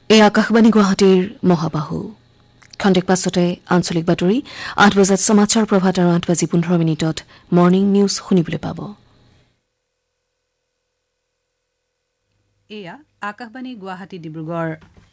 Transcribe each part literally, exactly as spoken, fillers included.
এই আকাশবাণী গুৱাহাটীৰ মহাবাহু খন্তেক পাছতে আঞ্চলিক বাতৰি আঠ বজাত সমাচাৰ প্ৰভাত আৰু আঠ বাজি পোন্ধৰ মিনিটত মৰ্ণিং নিউজ শুনিবলৈ পাব। এয়া আকাশবাণী গুৱাহাটী ডিব্ৰুগড়।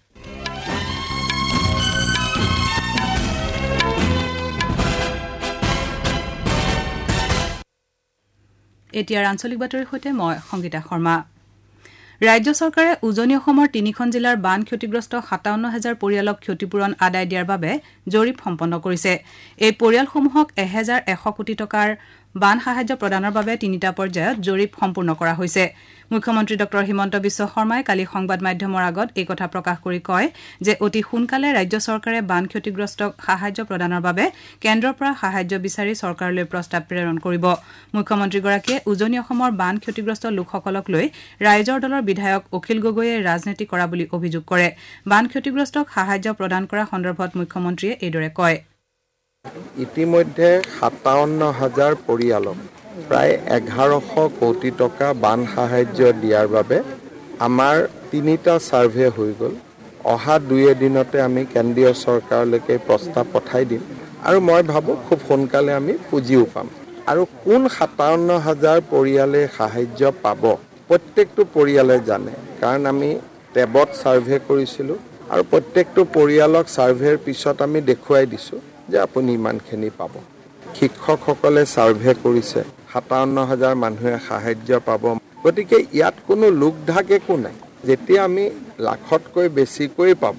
এতিয়াৰ আঞ্চলিক বাতৰিৰ সৈতে মই সংগীতা শৰ্মা। ৰাজ্য চৰকাৰে উজনি অসমৰ তিনিখন জিলাৰ বান ক্ষতিগ্ৰস্ত সাতাৱন্ন হাজাৰ পৰিয়ালক ক্ষতিপূৰণ আদায় দিয়াৰ বাবে জৰীপ সম্পন্ন কৰিছে। এই পৰিয়ালসমূহক এহেজাৰ এশ কোটি টকাৰ বান সাহায্য প্ৰদানৰ বাবে তিনিটা পৰ্যায়ত জৰীপ সম্পূৰ্ণ কৰা হৈছে। মুখ্যমন্ত্ৰী ডক্টৰ হিমন্ত বিশ্ব শৰ্মাই কালি সংবাদ মাধ্যমৰ আগত এই কথা প্ৰকাশ কৰি কয় যে অতি সোনকালে ৰাজ্য চৰকাৰে বান ক্ষতিগ্ৰস্তক সাহায্য প্ৰদানৰ বাবে কেন্দ্ৰৰ পৰা সাহায্য বিচাৰি চৰকাৰলৈ প্ৰস্তাৱ প্ৰেৰণ কৰিব। মুখ্যমন্ত্ৰীগৰাকীয়ে উজনি অসমৰ বান ক্ষতিগ্ৰস্ত লোকসকলক লৈ ৰাইজৰ দলৰ বিধায়ক অখিল গগৈয়ে ৰাজনীতি কৰা বুলি অভিযোগ কৰে। বান ক্ষতিগ্ৰস্তক সাহায্য প্ৰদান কৰা সন্দৰ্ভত মুখ্যমন্ত্ৰীয়ে এইদৰে কয়। ইতিমধ্যে সাতাৱন্ন হাজাৰ পৰিয়ালক প্ৰায় এঘাৰশ কোটি টকা বান সাহায্য দিয়াৰ বাবে আমাৰ তিনিটা ছাৰ্ভে হৈ গ'ল। অহা দুই এদিনতে আমি কেন্দ্ৰীয় চৰকাৰলৈকে প্ৰস্তাৱ পঠাই দিম আৰু মই ভাবোঁ খুব সোনকালে আমি পুঁজিও পাম। আৰু কোন সাতাৱন্ন হাজাৰ পৰিয়ালে সাহায্য পাব প্ৰত্যেকটো পৰিয়ালে জানে, কাৰণ আমি টেবত ছাৰ্ভে কৰিছিলোঁ আৰু প্ৰত্যেকটো পৰিয়ালক ছাৰ্ভেৰ পিছত আমি দেখুৱাই দিছোঁ যে আপুনি ইমানখিনি পাব। শিক্ষকসকলে ছাৰ্ভে কৰিছে, সাতাৱন্ন হাজাৰ মানুহে সাহায্য পাব। গতিকে ইয়াত কোনো লোকঢাক একো নাই। যেতিয়া আমি লাখতকৈ বেছিকৈ পাব